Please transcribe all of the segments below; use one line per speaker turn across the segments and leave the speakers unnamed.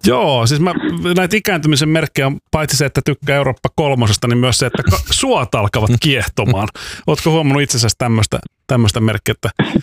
Joo, siis näitä ikääntymisen merkkejä on paitsi se, että tykkää Eurooppa kolmosesta, niin myös se, että suot alkavat kiehtomaan. Ootko huomannut itse asiassa tämmöistä merkkiä?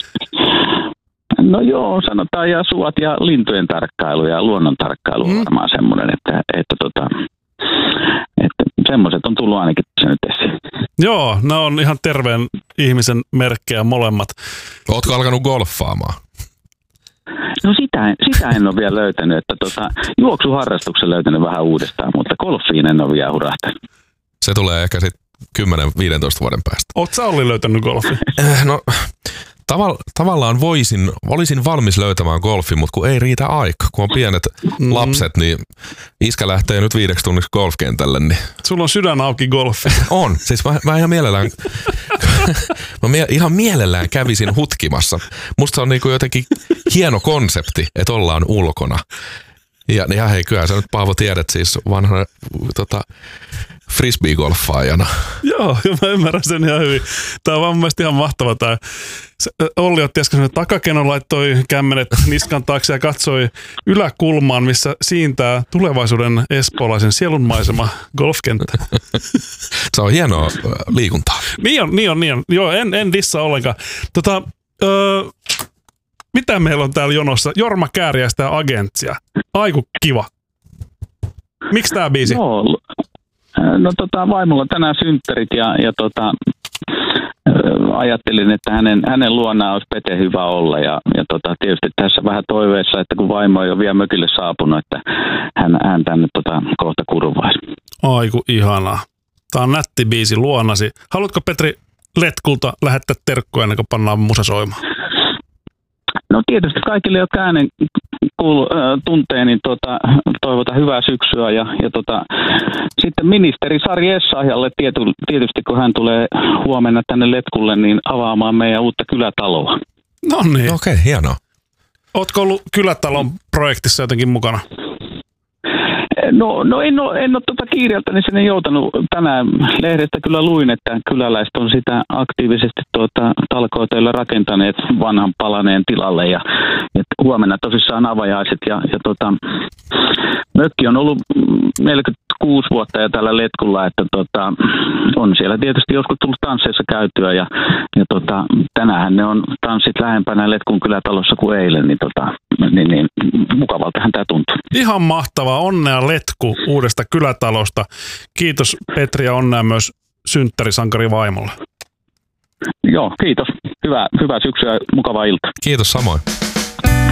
No joo, sanotaan ja suot ja lintujen tarkkailu ja luonnon tarkkailu on varmaan semmoinen, että semmoiset on tullut ainakin nyt esiin.
Joo, ne on ihan terveen ihmisen merkkejä molemmat.
Ootko alkanut golfaamaan?
No sitä en ole vielä löytänyt, että juoksuharrastuksen löytänyt vähän uudestaan, mutta golfiin en ole vielä hurahtanut.
Se tulee ehkä sitten 10-15 vuoden päästä.
Oot sä Olli löytänyt golfin?
No tavallaan olisin valmis löytämään golfin, mutta kun ei riitä aika. Kun on pienet lapset, niin iskä lähtee nyt 5 tunniksi golfkentälle. Niin
sulla on sydän auki golfi.
On. Siis mä ihan mielellään, ihan mielellään kävisin hutkimassa. Musta se on niinku jotenkin hieno konsepti, että ollaan ulkona. Ja hei, kyllä sä nyt Paavo tiedät siis vanhana frisbee-golfaajana.
Joo, mä ymmärrän sen ihan hyvin. Tää on vaan mun mielestä ihan mahtava tää. Olli otti äsken takakeno, laittoi kämmenet niskan taakse ja katsoi yläkulmaan, missä siintää tulevaisuuden espoolaisen sielunmaisema golfkenttä.
Se on hienoa liikuntaa.
Niin on. Joo, en dissaa ollenkaan. Mitä meillä on täällä jonossa? Jorma Kääriäistä ja Agentsia. Aiku kiva. Miksi tää biisi?
No vaimolla tänään synttärit ja ajattelin, että hänen luonaan olisi Pete hyvä olla ja tietysti tässä vähän toiveessa, että kun vaimo ei ole vielä mökille saapunut, että hän tänne kohta kurvaisi.
Aiku ihanaa. Tää on nätti biisi luonasi. Haluatko Petri Letkulta lähettää terkkuja ennen kuin pannaan musa soimaan?
No tietysti kaikille, jotka äänen tuntee, niin toivotan hyvää syksyä ja sitten ministeri Sari Essayahlle tietysti, kun hän tulee huomenna tänne Letkulle, niin avaamaan meidän uutta kylätaloa.
No niin.
Okei, hienoa.
Ootko ollut kylätalon projektissa jotenkin mukana?
No en ole kiireeltäni sinne joutanut. Tänään lehdestä kyllä luin, että kyläläiset on sitä aktiivisesti talkoiteilla rakentaneet vanhan palaneen tilalle ja huomenna tosissaan avajaiset ja mökki on ollut 46 vuotta jo tällä Letkulla, että on siellä tietysti joskus tullut tansseissa käytyä ja tänään ne on tanssit lähempänä Letkun kylätalossa kuin eilen, niin mukavaltahan tämä tuntuu.
Ihan mahtavaa. Onnea Letku uudesta kylätalosta. Kiitos Petri ja onnea myös synttärisankari vaimolle.
Joo, kiitos. Hyvää syksyä ja mukavaa iltaa.
Kiitos samoin.